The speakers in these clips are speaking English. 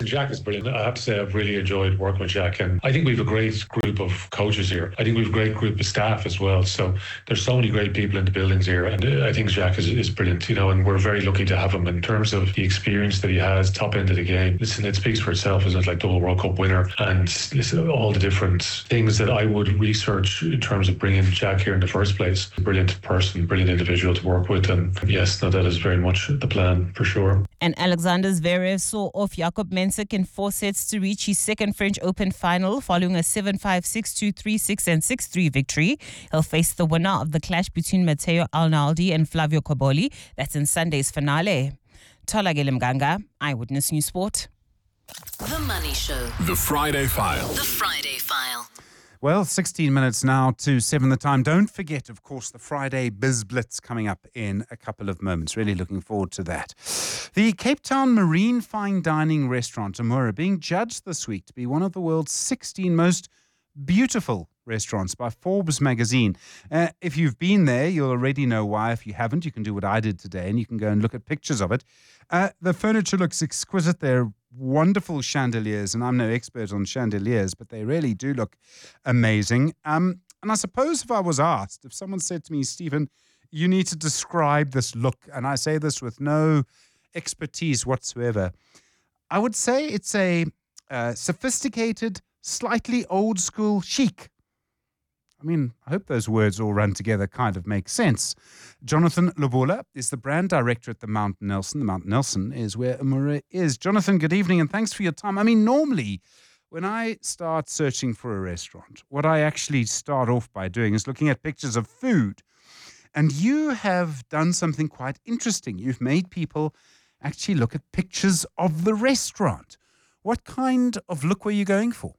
listen, Jack is brilliant. I have to say I've really enjoyed working with Jack, and I think we have a great group of coaches here. I think we have a great group of staff as well. So there's so many great people in the buildings here, and I think Jack is brilliant, and we're very lucky to have him in terms of the experience that he has, top end of the game. Listen, it speaks for itself, isn't it? Like double World Cup winner, and listen, all the different things that I would research in terms of bringing Jack here in the first place. Brilliant person, brilliant individual to work with, and yes, no, that is very much the plan for sure. And Alexander Zverev saw off Jakub Mensik in 4 sets to reach his second French Open final following a 7-5, 6-2, 3-6 and 6-3 victory. He'll face the winner of the clash between Matteo Arnaldi and Flavio Cobolli. That's in Sunday's finale. Tolagile Mganga, Eyewitness News Sport. The Money Show. The Friday File. The Friday File. Well, 16 minutes now to 7 the time. Don't forget, of course, the Friday Biz Blitz coming up in a couple of moments. Really looking forward to that. The Cape Town Marine Fine Dining Restaurant, Amura, being judged this week to be one of the world's 16 most beautiful restaurants by Forbes magazine. If you've been there, you'll already know why. If you haven't, you can do what I did today and you can go and look at pictures of it. The furniture looks exquisite. They're wonderful chandeliers, and I'm no expert on chandeliers, but they really do look amazing. And I suppose if I was asked, if someone said to me, Stephen, you need to describe this look, and I say this with no expertise whatsoever, I would say it's a sophisticated, slightly old school chic. I mean, I hope those words all run together kind of make sense. Jonathan Lobola is the brand director at the Mount Nelson. The Mount Nelson is where Amura is. Jonathan, good evening and thanks for your time. I mean, normally when I start searching for a restaurant, what I actually start off by doing is looking at pictures of food. And you have done something quite interesting. You've made people actually look at pictures of the restaurant. What kind of look were you going for?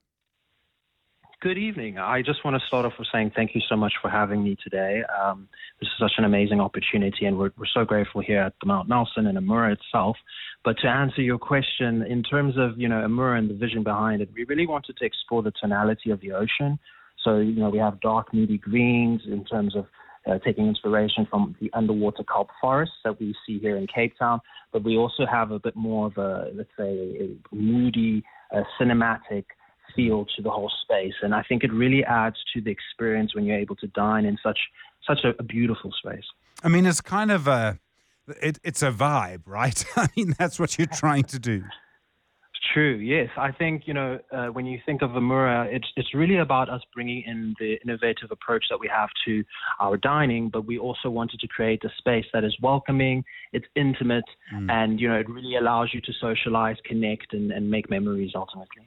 Good evening. I just want to start off with saying thank you so much for having me today. This is such an amazing opportunity, and we're so grateful here at the Mount Nelson and Amura itself. But to answer your question, in terms of, Amura and the vision behind it, we really wanted to explore the tonality of the ocean. So, we have dark, moody greens in terms of taking inspiration from the underwater kelp forests that we see here in Cape Town. But we also have a bit more of a, let's say, a moody, cinematic feel to the whole space, and I think it really adds to the experience when you're able to dine in such a beautiful space. I mean, it's kind of it's a vibe, right? I mean, that's what you're trying to do. True, yes. I think, when you think of Amura, it's really about us bringing in the innovative approach that we have to our dining, but we also wanted to create a space that is welcoming, it's intimate, and, it really allows you to socialize, connect, and make memories ultimately.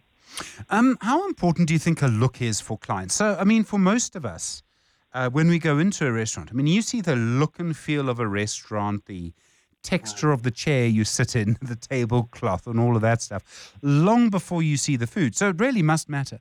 How important do you think a look is for clients? So, I mean, for most of us, when we go into a restaurant, I mean, you see the look and feel of a restaurant, the texture of the chair you sit in, the tablecloth and all of that stuff, long before you see the food. So it really must matter.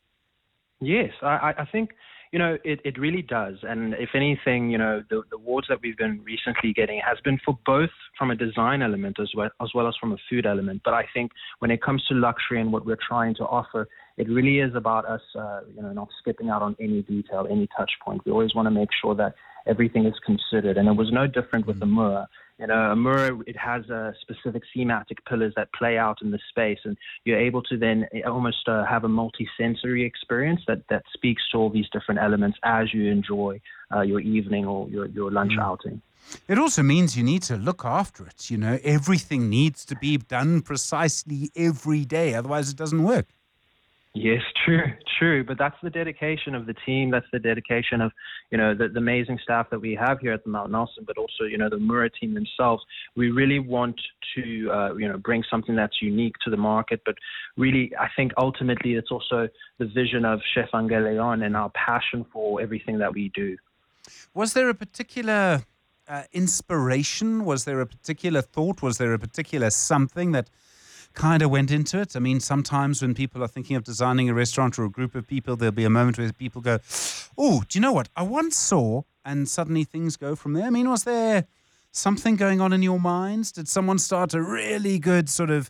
Yes, I think, it really does. And if anything, the awards that we've been recently getting has been for both from a design element as well as from a food element. But I think when it comes to luxury and what we're trying to offer, it really is about us, not skipping out on any detail, any touch point. We always want to make sure that everything is considered. And it was no different with Amura. Amura, it has specific thematic pillars that play out in the space, and you're able to then almost have a multi-sensory experience that speaks to all these different elements as you enjoy your evening or your lunch outing. It also means you need to look after it. Everything needs to be done precisely every day, otherwise it doesn't work. Yes, true. But that's the dedication of the team. That's the dedication of, the amazing staff that we have here at the Mount Nelson, but also, the Amura team themselves. We really want to, bring something that's unique to the market. But really, I think ultimately it's also the vision of Chef Angeleon and our passion for everything that we do. Was there a particular inspiration? Was there a particular thought? Was there a particular something that kind of went into it? I mean, sometimes when people are thinking of designing a restaurant or a group of people, there'll be a moment where people go, oh, do you know what? I once saw, and suddenly things go from there. I mean, was there something going on in your minds? Did someone start a really good sort of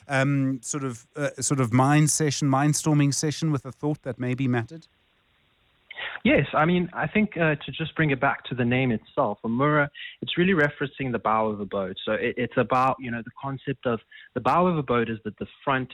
mindstorming session with a thought that maybe mattered? Yes, I mean, I think to just bring it back to the name itself, Amura, it's really referencing the bow of a boat. So it's about, the concept of the bow of a boat is that the front